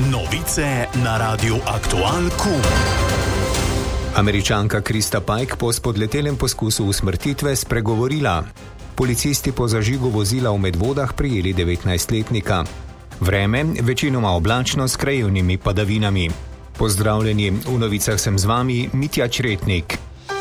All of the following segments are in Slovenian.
Novice na Radiu Aktual KUM. Američanka Krista Pike po spodletelem poskusu usmrtitve spregovorila. Policisti po zažigu vozila v Medvodah prijeli 19-letnika. Vreme večinoma oblačno s krajevnimi padavinami. Pozdravljeni, v novicah sem z vami Mitja Čretnik.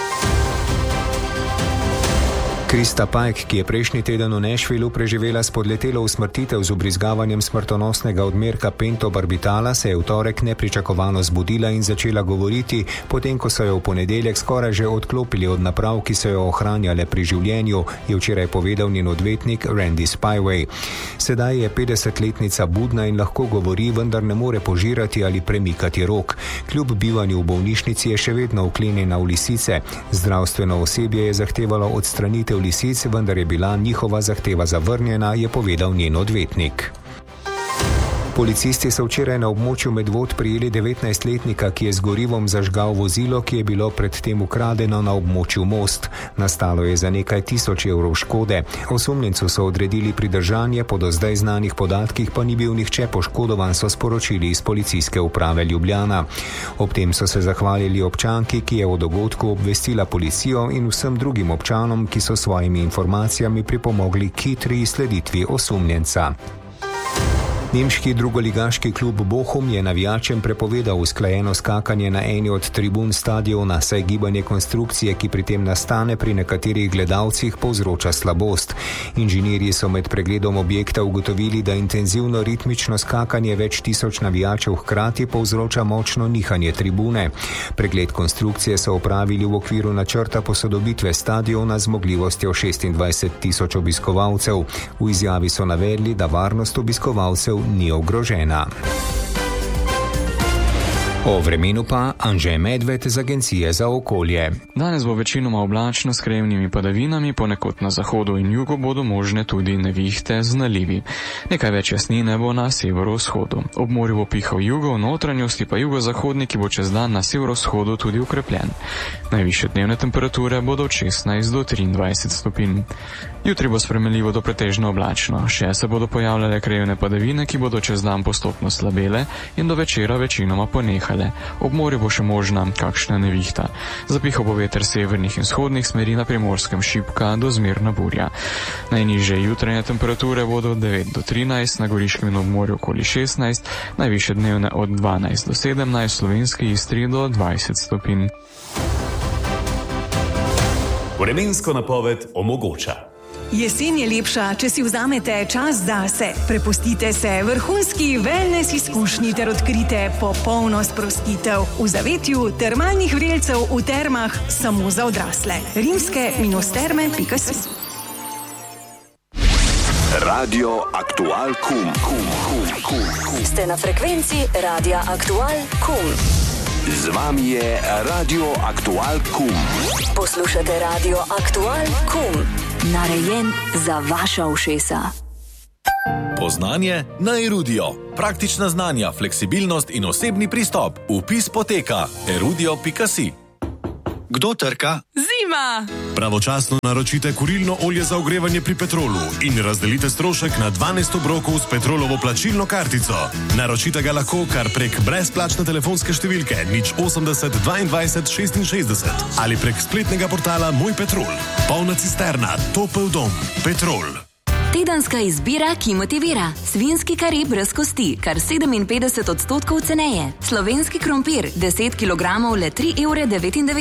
Krista Pike, ki je prejšnji teden v Nashvillu preživela spodletelo usmrtitev z ubrizgavanjem smrtonosnega odmerka pentobarbitala, se je v torek nepričakovano zbudila in začela govoriti, potem ko so jo v ponedeljek skoraj že odklopili od naprav, ki so jo ohranjale pri življenju, je včeraj povedal njen odvetnik Randy Spyway. Sedaj je 50-letnica budna in lahko govori, vendar ne more požirati ali premikati rok. Kljub bivanju v bolnišnici je še vedno vklenjena v lisice. Zdravstveno osebje je zahtevalo odstranitev lisic, vendar je bila njihova zahteva zavrnjena, je povedal njen odvetnik. Policisti so včeraj na območju Medvod prijeli 19-letnika, ki je z gorivom zažgal vozilo, ki je bilo predtem ukradeno na območju Most. Nastalo je za nekaj tisoč evrov škode. Osumljencu so odredili pridržanje, po do zdaj znanih podatkih pa ni bil nihče poškodovan, so sporočili iz Policijske uprave Ljubljana. Ob tem so se zahvalili občanki, ki je o dogodku obvestila policijo, in vsem drugim občanom, ki so svojimi informacijami pripomogli k hitri izsleditvi osumljenca. Nemški drugoligaški klub Bochum je navijačem prepovedal usklajeno skakanje na eni od tribun stadiona, saj gibanje konstrukcije, ki pri tem nastane pri nekaterih gledalcih, povzroča slabost. Inženirji so med pregledom objekta ugotovili, da intenzivno ritmično skakanje več tisoč navijačev hkrati povzroča močno nihanje tribune. Pregled konstrukcije so opravili v okviru načrta posodobitve stadiona z zmogljivostjo 26 tisoč obiskovalcev. V izjavi so navedli, da varnost obiskovalcev ni ogrožena. O vremenu pa Anže Medved z Agencije za okolje. Danes bo večinoma oblačno s krajevnimi padavinami, ponekod na zahodu in jugu bodo možne tudi nevihte z nalivi. Nekaj več jasnine bo na severovzhodu. Ob morju bo pihal jugo, v notranjosti pa jugozahodni, ki bo čez dan na severovzhodu tudi ukrepljen. Najvišje dnevne temperature bodo od 16 do 23 stopinj. Jutri bo spremenljivo do pretežno oblačno. Še se bodo pojavljale krajevne padavine, ki bodo čez dan postopno slabele in do večera večinoma ponehale. Ob morju bo še možna kakšna nevihta. Zapihal bo veter severnih in vzhodnih smeri, na Primorskem šibka do zmerna burja. Najnižje jutranje temperature bodo od 9 do 13, na Goriškem in ob morju okoli 16, najvišje dnevne od 12 do 17, v Slovenski Istri do 20 stopinj. Vremensko napoved omogoča. Jesen je lepša, če si vzamete čas zase. Prepustite se vrhunski wellness izkušnji ter odkrite popolno sprostitev v zavetju termalnih vrelcev v termah samo za odrasle. rimske-terme.si. Radio Aktual KUM. Ste na frekvenci Radia Aktual KUM. Z vami je Radio Aktual KUM. Poslušate Radio Aktual KUM. Narejen za vaša ušesa. Poznanje na Erudio. Praktična znanja, fleksibilnost in osebni pristop. Vpis poteka erudio.si. Kdo trka? Zima! Pravočasno naročite kurilno olje za ogrevanje pri Petrolu in razdelite strošek na 12 obrokov s Petrolovo plačilno kartico. Naročite ga lahko kar prek brezplačne telefonske številke 080 22 66 ali prek spletnega portala Moj Petrol. Polna cisterna, topel dom. Petrol. Tedenska izbira, ki motivira. Svinjski kari brez kosti, kar 57% ceneje. Slovenski krompir, 10 kg le 3,99 €.